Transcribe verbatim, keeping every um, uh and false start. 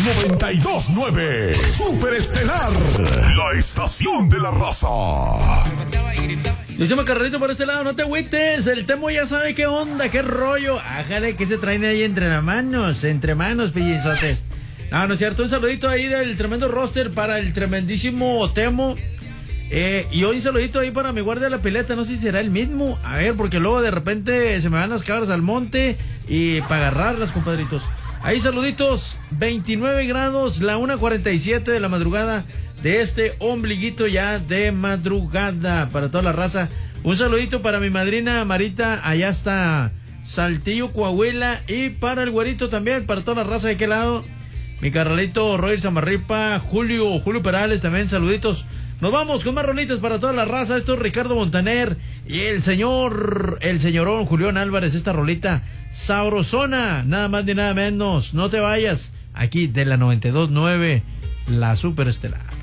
noventa y dos nueve. Super Estelar, la estación de la raza. Dice Macarrito por este lado, no te agüites, el Temo ya sabe qué onda, qué rollo. Ájale, que se traen ahí entre las manos, entre manos, pillizotes. No, no es cierto, un saludito ahí del tremendo roster para el tremendísimo Temo. Eh, y hoy un saludito ahí para mi guardia de la pileta, no sé si será el mismo. A ver, porque luego de repente se me van las cabras al monte y para agarrarlas, compadritos. Ahí saluditos, veintinueve grados, la una cuarenta y siete de la madrugada de este ombliguito ya de madrugada para toda la raza. Un saludito para mi madrina Marita, allá está Saltillo, Coahuila, y para el güerito también, para toda la raza de aquel lado. Mi carnalito Roger Zamarripa, Julio, Julio Perales también, saluditos. Nos vamos con más rolitas para toda la raza. Esto es Ricardo Montaner y el señor, el señorón Julián Álvarez. Esta rolita sabrosona, nada más ni nada menos. No te vayas, aquí de la noventa y dos nueve, la Super Estelar.